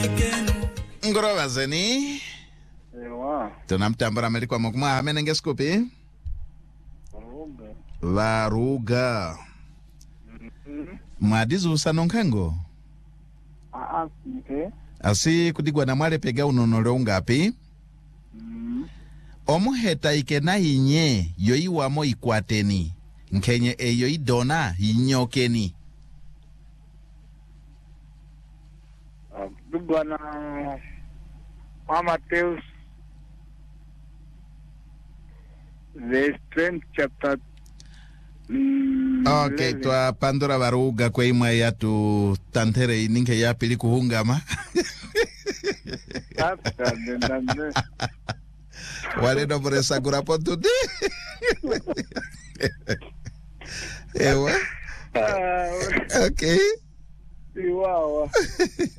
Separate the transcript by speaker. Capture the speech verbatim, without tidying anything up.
Speaker 1: Ngorova zeni.
Speaker 2: Ewa.
Speaker 1: Tunamtambara melikwa mokuma amenenge skupi.
Speaker 2: Varuga.
Speaker 1: Varuga.
Speaker 2: Mhm.
Speaker 1: Mwadizu sanonkango.
Speaker 2: Ah, okay.
Speaker 1: Asi kudigwa na mwale pega unonole ungapi.
Speaker 2: Mhm.
Speaker 1: Omuheta ikena inye yoi wamo ikwateni. Nkenye e yoi dona inyokeni.
Speaker 2: Bwana Mateus the strength chapter mm,
Speaker 1: Okay,
Speaker 2: eleven.
Speaker 1: twa pandora Varuga kwa imwe yatu tantere ininke ya pili kuhungama.
Speaker 2: After the number.
Speaker 1: Wale no por esa cura pontuti. Ewa.
Speaker 2: Ah,
Speaker 1: Okay.
Speaker 2: wow.